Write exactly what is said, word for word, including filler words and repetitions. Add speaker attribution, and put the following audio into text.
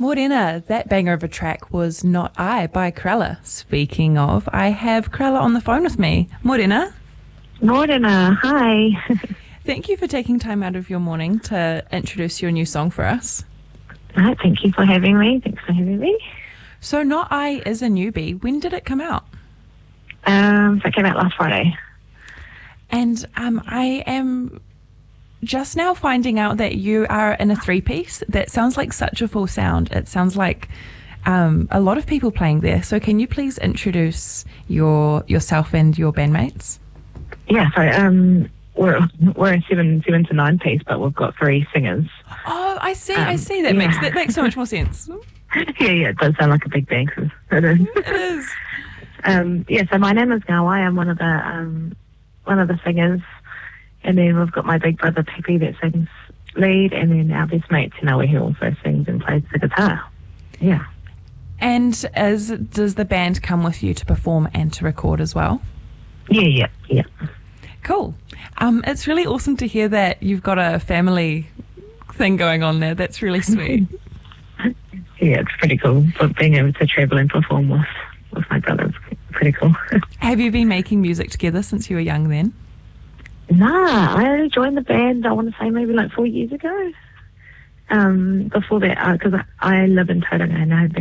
Speaker 1: Morena, that banger of a track was Not I by Krella. Speaking of, I have Krella on the phone with me. Morena.
Speaker 2: Morena, hi.
Speaker 1: Thank you for taking time out of your morning to introduce your new song for us.
Speaker 2: Right, thank you for having me. Thanks for having me.
Speaker 1: So Not I is a newbie. When did it come out?
Speaker 2: Um, so it came out last Friday.
Speaker 1: And um, I am just now finding out that you are in a three-piece. That sounds like such a full sound. It sounds like um, a lot of people playing there. So can you please introduce your yourself and your bandmates?
Speaker 2: Yeah, so um, we're we're a seven seven to nine piece, but we've got three singers.
Speaker 1: Oh, I see.
Speaker 2: Um,
Speaker 1: I see. That
Speaker 2: yeah.
Speaker 1: makes that makes so much more sense.
Speaker 2: yeah, yeah, it does sound like a big band. 'Cause it is.
Speaker 1: It is.
Speaker 2: um, yeah, so my name is Ngawai. I'm one of the um, one of the singers, and then we've got my big brother Pepe that sings lead, and then our best mate Tanawe who also sings and plays the guitar. Yeah.
Speaker 1: And as does the band come with you to perform and to record as well?
Speaker 2: Yeah, yeah, yeah.
Speaker 1: Cool. Um, it's really awesome to hear that you've got a family thing going on there. That's really sweet.
Speaker 2: Yeah, it's pretty cool. But being able to travel and perform with, with my brother is pretty cool.
Speaker 1: Have you been making music together since you were young then?
Speaker 2: Nah, I only joined the band, I want to say maybe like four years ago. Um, before that, because I, I live in Tauranga and I